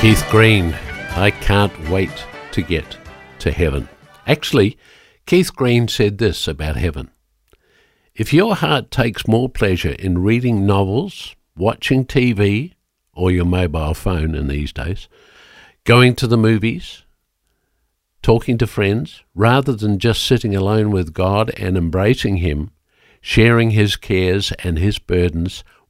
Keith Green, I can't wait to get to heaven. Actually, Keith Green said this about heaven. If your heart takes more pleasure in reading novels, watching TV, or your mobile phone in these days, going to the movies, talking to friends, rather than just sitting alone with God and embracing Him, sharing His cares and His burdens,